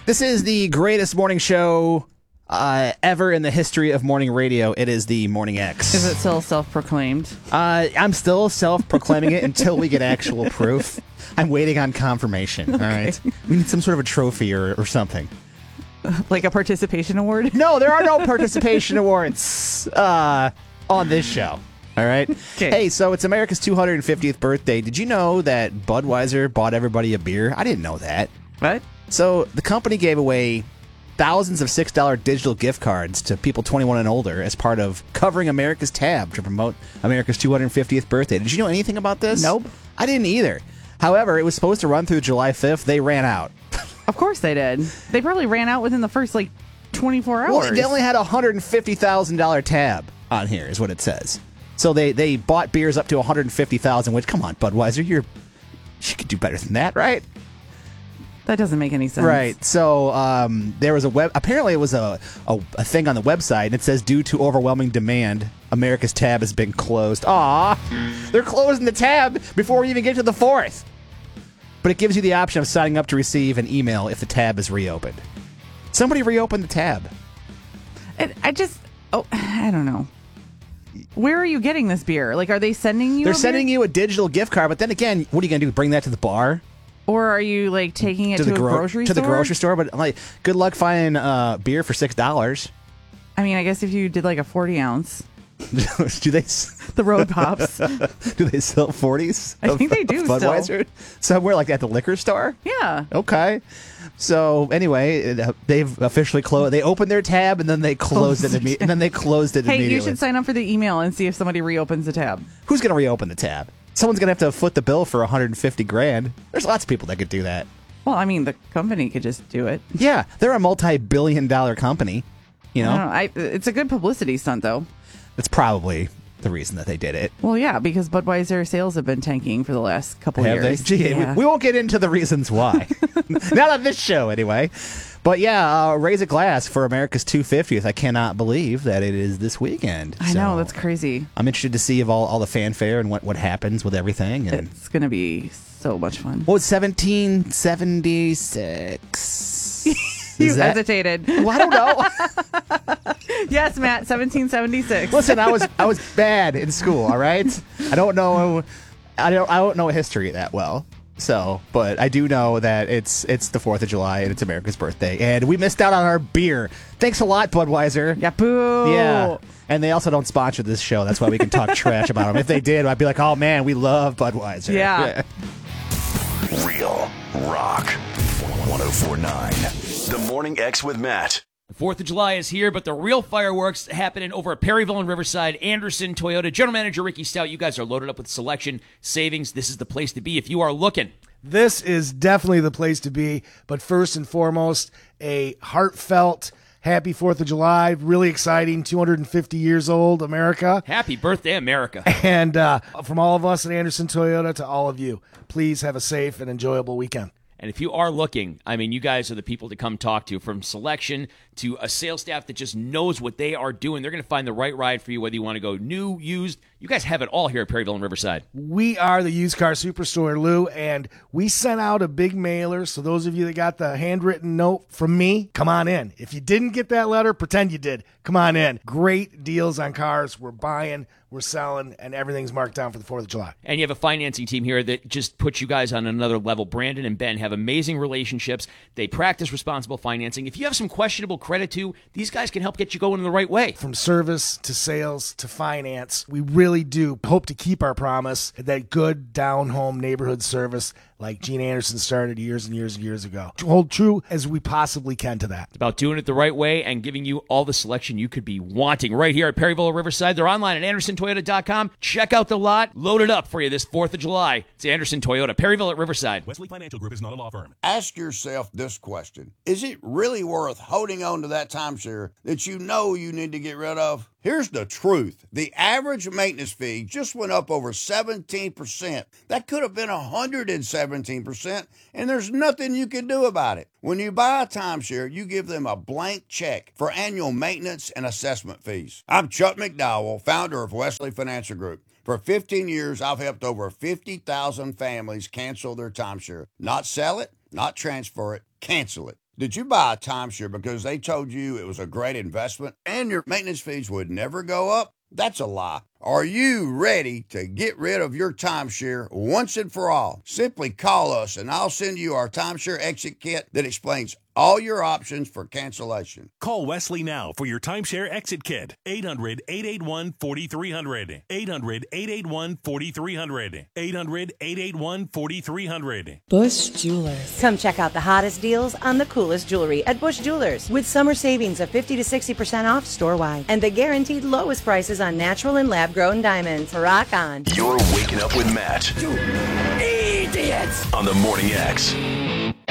This is the greatest morning show ever in the history of morning radio. It is the Morning X. Is it still self-proclaimed? I'm still self-proclaiming it until we get actual proof. I'm waiting on confirmation. All right. We need some sort of a trophy or something. Like a participation award? No, there are no participation awards on this show. All right. Okay. Hey, so it's America's 250th birthday. Did you know that Budweiser bought everybody a beer? I didn't know that. What? So the company gave away thousands of $6 digital gift cards to people 21 and older as part of covering America's tab to promote America's 250th birthday. Did you know anything about this? Nope. I didn't either. However, it was supposed to run through July 5th. They ran out. Of course they did. They probably ran out within the first, 24 hours. Well, they only had a $150,000 tab on here, is what it says. So they bought beers up to $150,000, which, come on, Budweiser, you could do better than that, right? That doesn't make any sense. Right. So there was apparently it was a thing on the website, and it says, due to overwhelming demand, America's tab has been closed. Aw, they're closing the tab before we even get to the 4th. But it gives you the option of signing up to receive an email if the tab is reopened. Somebody reopened the tab. I don't know. Where are you getting this beer? Are they sending you They're sending you a digital gift card, but then again, what are you going to do? Bring that to the bar? Or are you, taking it to a grocery store? To the grocery store, but, good luck finding beer for $6. I mean, I guess if you did, a 40-ounce. Do they... The Road Pops. Do they sell 40s? I think they do Budweiser? Somewhere at the liquor store? Yeah. Okay. So anyway, they've officially closed. They opened their tab and then they closed it. And then they closed it immediately. Hey, you should sign up for the email and see if somebody reopens the tab. Who's going to reopen the tab? Someone's going to have to foot the bill for $150,000. There's lots of people that could do that. Well, I mean, the company could just do it. Yeah, they're a multi-billion-dollar company. You know, I don't know. It's a good publicity stunt, though. That's probably the reason that they did it. Well, yeah, because Budweiser sales have been tanking for the last couple Have years. they? Gee, Yeah. we won't get into the reasons why. Not on this show, anyway. But yeah, raise a glass for America's 250th. I cannot believe that it is this weekend. I know, that's crazy. I'm interested to see all the fanfare and what happens with everything. And It's going to be so much fun. what was 1776? You hesitated. Well, I don't know. Yes, Matt, 1776. Listen, I was bad in school. All right, I don't know history that well. So, but I do know that it's the 4th of July and it's America's birthday, and we missed out on our beer. Thanks a lot, Budweiser. Yeah, boo. Yeah. And they also don't sponsor this show. That's why we can talk trash about them. If they did, I'd be like, oh man, we love Budweiser. Yeah. Real Rock 1049. The Morning X with Matt. The 4th of July is here, but the real fireworks happening over at Perryville and Riverside. Anderson Toyota, General Manager Ricky Stout, you guys are loaded up with selection, savings. This is the place to be if you are looking. This is definitely the place to be, but first and foremost, a heartfelt happy 4th of July. Really exciting, 250 years old, America. Happy birthday, America. And from all of us at Anderson Toyota to all of you, please have a safe and enjoyable weekend. And if you are looking, I mean, you guys are the people to come talk to, from selection to a sales staff that just knows what they are doing. They're going to find the right ride for you, whether you want to go new, used. You guys have it all here at Perryville and Riverside. We are the used car superstore, Lou, and we sent out a big mailer. So those of you that got the handwritten note from me, come on in. If you didn't get that letter, pretend you did. Come on in. Great deals on cars. We're buying, we're selling, and everything's marked down for the 4th of July. And you have a financing team here that just puts you guys on another level. Brandon and Ben have amazing relationships. They practice responsible financing. If you have some questionable credit too, these guys can help get you going in the right way. From service to sales to finance, we really do hope to keep our promise, that good down-home neighborhood service like Gene Anderson started years and years and years ago. Hold true as we possibly can to that. It's about doing it the right way and giving you all the selection you could be wanting right here at Perryville or Riverside. They're online at AndersonToyota.com. Check out the lot. Load it up for you this 4th of July. It's Anderson Toyota, Perryville at Riverside. Wesley Financial Group is not a law firm. Ask yourself this question. Is it really worth holding on to that timeshare that you know you need to get rid of? Here's the truth. The average maintenance fee just went up over 17%. That could have been 117%, and there's nothing you can do about it. When you buy a timeshare, you give them a blank check for annual maintenance and assessment fees. I'm Chuck McDowell, founder of Wesley Financial Group. For 15 years, I've helped over 50,000 families cancel their timeshare. Not sell it, not transfer it, cancel it. Did you buy a timeshare because they told you it was a great investment and your maintenance fees would never go up? That's a lie. Are you ready to get rid of your timeshare once and for all? Simply call us and I'll send you our timeshare exit kit that explains all your options for cancellation. Call Wesley now for your timeshare exit kit. 800-881-4300. 800-881-4300. 800-881-4300. Bush Jewelers. Come check out the hottest deals on the coolest jewelry at Bush Jewelers with summer savings of 50 to 60% off store-wide and the guaranteed lowest prices on natural and lab-grown diamonds. Rock on. You're waking up with Matt. You idiots! On the Morning X.